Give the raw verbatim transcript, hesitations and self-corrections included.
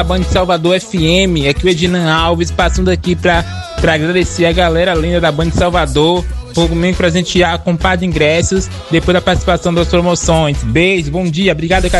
Band Salvador F M, aqui o Edinan Alves, passando aqui pra, pra agradecer a galera linda da Band Salvador por me presentear com um par de ingressos depois da participação das promoções. Beijo, bom dia, obrigado,